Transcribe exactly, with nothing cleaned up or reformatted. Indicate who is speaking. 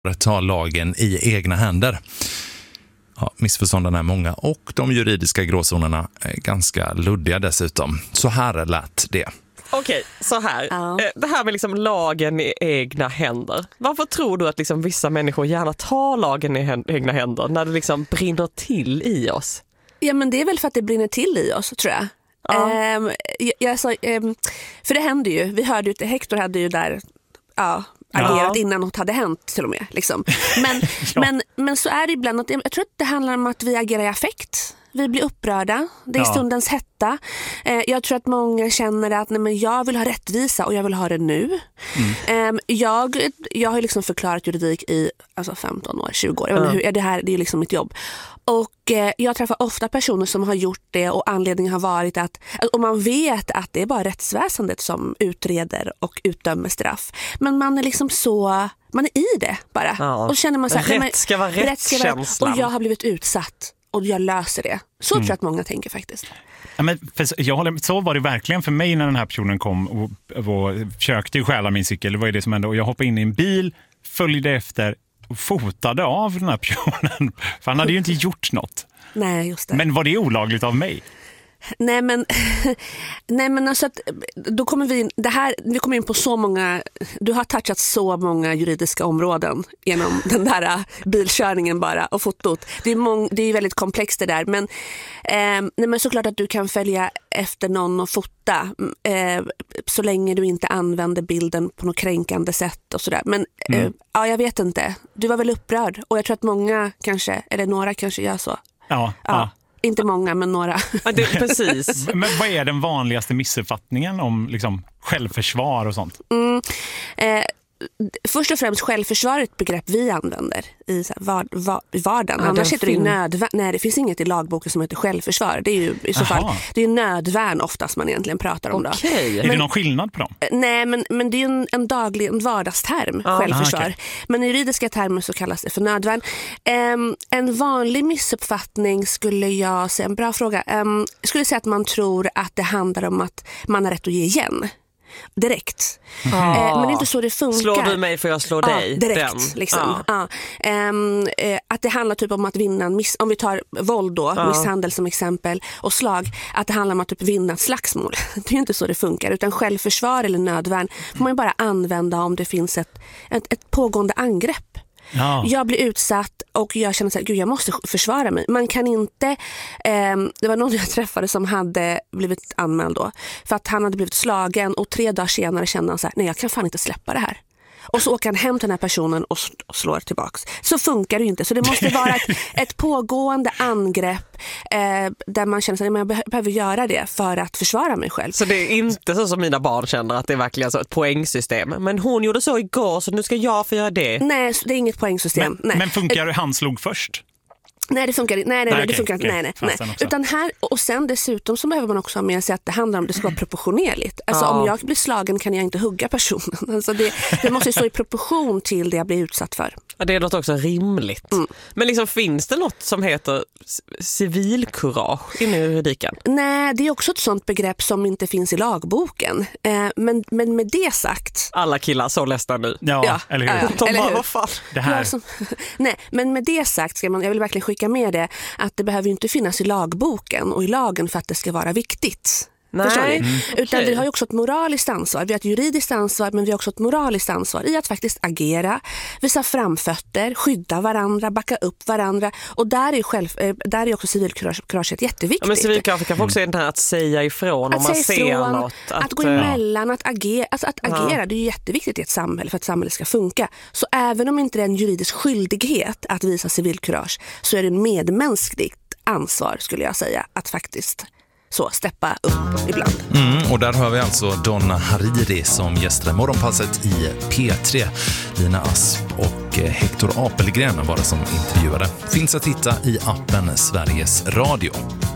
Speaker 1: ta lagen i egna händer. Ja, missförstånden är många och de juridiska gråzonerna är ganska luddiga dessutom. Så här lät det.
Speaker 2: Okej, så här. Ja. Det här med liksom lagen i egna händer. Varför tror du att liksom vissa människor gärna tar lagen i egna händer när det liksom brinner till i oss?
Speaker 3: Ja, men det är väl för att det brinner till i oss, tror jag. Ja. Um, jag, jag sa, um, för det hände ju. Vi hörde ju, Hector hade ju där... Ja, agerat ja. innan något hade hänt till och med. Liksom. Men, ja. men, men så är det ibland att jag tror att det handlar om att vi agerar i affekt. Vi blir upprörda. Det är ja. stundens hetta. Eh, jag tror att många känner att nej, men jag vill ha rättvisa och jag vill ha det nu. Mm. Eh, jag, jag har liksom förklarat juridik i alltså femton år, tjugo år. Jag vet inte, hur är det här? Det är liksom mitt jobb. Och eh, jag träffar ofta personer som har gjort det och anledningen har varit att och man vet att det är bara rättsväsendet som utreder och utdömer straff. Men man är liksom så... Man är i det bara. Ja. Och känner man så här,
Speaker 2: rätt ska vara rättskänslan.
Speaker 3: Och jag har blivit utsatt. Och jag löser det. Så mm. tror jag att många tänker faktiskt.
Speaker 4: Ja, men för, jag håller, så var det verkligen för mig när den här personen kom och, och försökte ju stjäla min cykel. Det var ju det som hände. Och jag hoppade in i en bil, följde efter och fotade av den här personen. För han hade ju inte gjort något.
Speaker 3: Nej, just det.
Speaker 4: Men var det olagligt av mig?
Speaker 3: Nej men nej men alltså att, då kommer vi in, det här vi kommer in på så många, du har touchat så många juridiska områden genom den där bilkörningen bara och fotot. Det är mång, det är väldigt komplext det där, men eh, nej men såklart att du kan följa efter någon och fota eh, så länge du inte använder bilden på något kränkande sätt och sådär. Men mm. eh, ja, jag vet inte. Du var väl upprörd och jag tror att många kanske, eller några kanske gör så.
Speaker 4: Ja, ja. ja.
Speaker 3: Inte många, men några.
Speaker 2: Ja, det, precis.
Speaker 4: Men vad är den vanligaste missuppfattningen om liksom, självförsvar och sånt?
Speaker 3: Mm, eh, först och främst självförsvar är ett begrepp vi använder i så här, var, var, vardagen. Ja, annars heter det nödvärn. Nej, det finns inget i lagboken som heter självförsvar. Det är ju i så fall, det är nödvärn oftast man egentligen pratar om.
Speaker 2: Okay.
Speaker 4: Då. Är det någon skillnad på dem?
Speaker 3: Nej, men, men det är ju en, en daglig en vardagsterm, ah. självförsvar. Ah, okay. Men i juridiska termer så kallas det för nödvärn. Um, en vanlig missuppfattning skulle jag säga, en bra fråga, um, skulle säga att man tror att det handlar om att man har rätt att ge igen. Direkt. Mm. Eh, men det är inte så det funkar.
Speaker 2: Slår du mig för jag slår
Speaker 3: ja,
Speaker 2: dig?
Speaker 3: Direkt.
Speaker 2: Den.
Speaker 3: Liksom. Ja. Ja. Um, eh, att det handlar typ om att vinna en miss- om vi tar våld då, ja. misshandel som exempel och slag, att det handlar om att typ vinna ett slagsmål. Det är inte så det funkar, utan självförsvar eller nödvärn får man ju bara använda om det finns ett, ett, ett pågående angrepp. Ja. Jag blir utsatt och jag känner att jag måste försvara mig. Man kan inte eh, det var någon jag träffade som hade blivit anmäld då för att han hade blivit slagen och tre dagar senare kände han så här, nej jag kan fan inte släppa det här. Och så åker han hem till den här personen och slår tillbaks. Så funkar det ju inte. Så det måste vara ett, ett pågående angrepp eh, där man känner att man behöver göra det för att försvara mig själv.
Speaker 2: Så det är inte så som mina barn känner att det är verkligen så ett poängsystem. Men hon gjorde så igår så nu ska jag få göra det.
Speaker 3: Nej, det är inget poängsystem.
Speaker 4: Men,
Speaker 3: nej.
Speaker 4: men funkar det han slog först?
Speaker 3: Nej, det funkar inte. Nej, nej, nej,
Speaker 4: nej,
Speaker 3: det
Speaker 4: okay,
Speaker 3: funkar inte.
Speaker 4: okay.
Speaker 3: Nej, nej, nej. Utan här, och sen dessutom så behöver man också ha med sig att det handlar om det ska vara proportionerligt. Alltså ja. om jag blir slagen kan jag inte hugga personen. Alltså det, det måste stå i proportion till det jag blir utsatt för.
Speaker 2: Ja, det är något också rimligt. Mm. Men liksom, finns det något som heter civilkurage inom juridiken?
Speaker 3: Nej, det är också ett sånt begrepp som inte finns i lagboken. Eh, men, men med det sagt...
Speaker 2: Alla killar så ledsna nu.
Speaker 4: Ja, ja eller hur?
Speaker 3: Ja,
Speaker 2: De
Speaker 3: eller
Speaker 2: bara,
Speaker 3: hur?
Speaker 2: vad fan?
Speaker 4: Det här.
Speaker 3: Som, nej, men med det sagt ska man, jag vill verkligen skicka med det att det behöver ju inte finnas i lagboken och i lagen för att det ska vara viktigt.
Speaker 2: Nej.
Speaker 3: Mm. Utan okay. vi har ju också ett moraliskt ansvar. Vi har ett juridiskt ansvar, men vi har också ett moraliskt ansvar i att faktiskt agera, visa framfötter, skydda varandra, backa upp varandra. Och där är, själv, där är också civilkuraget jätteviktigt.
Speaker 2: Ja, men civilkurage kan också mm. att säga ifrån
Speaker 3: att
Speaker 2: om man
Speaker 3: ser
Speaker 2: ifrån, något.
Speaker 3: Att, att gå emellan, att agera. Alltså att agera, ja. det är ju jätteviktigt i ett samhälle för att samhället ska funka. Så även om inte det är en juridisk skyldighet att visa civilkurage så är det en medmänskligt ansvar, skulle jag säga, att faktiskt så steppa upp ibland.
Speaker 1: Mm, och där hör vi alltså Donna Hariri som gästar Morgonpasset i P tre. Lina Asp och Hector Apelgren var det som intervjuade. Finns att hitta i appen Sveriges Radio.